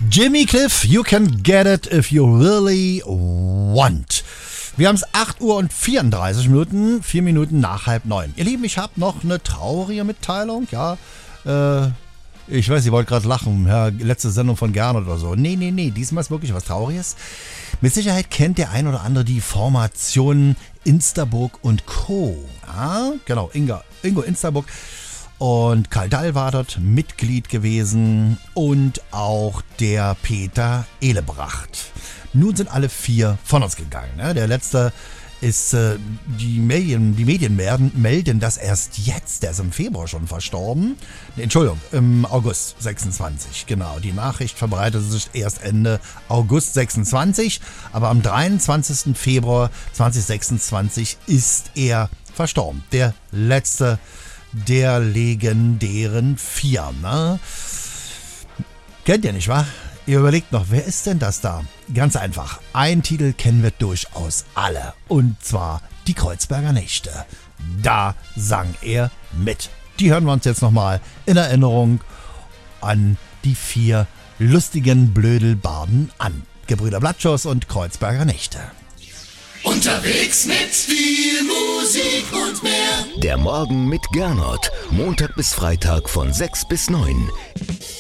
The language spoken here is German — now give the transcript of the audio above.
Jimmy Cliff, you can get it if you really want. Wir haben es 8 Uhr und 34 Minuten, 4 Minuten nach 8:30. Ihr Lieben, ich habe noch eine traurige Mitteilung. Ja, ich weiß, ihr wollt gerade lachen. Ja, letzte Sendung von Gernot oder so. Nee, diesmal ist wirklich was Trauriges. Mit Sicherheit kennt der ein oder andere die Formation Instaburg und Co. Ja, genau, Ingo Instaburg. Und Karl Dall war dort Mitglied gewesen und auch der Peter Ehlebracht. Nun sind alle 4 von uns gegangen. Ne? Der letzte ist, die Medien melden das erst jetzt. Der ist im Februar schon verstorben. Entschuldigung, im August 26. Genau, die Nachricht verbreitete sich erst Ende August 26. Aber am 23. Februar 2026 ist er verstorben. Der letzte der legendären 4. Ne? Kennt ihr nicht, wa? Ihr überlegt noch, wer ist denn das da? Ganz einfach. Einen Titel kennen wir durchaus alle. Und zwar die Kreuzberger Nächte. Da sang er mit. Die hören wir uns jetzt nochmal in Erinnerung an die 4 lustigen Blödelbarden an. Gebrüder Blattschuss und Kreuzberger Nächte. Unterwegs mit viel Musik und mehr. Der Morgen mit Gernot. Montag bis Freitag von 6 bis 9.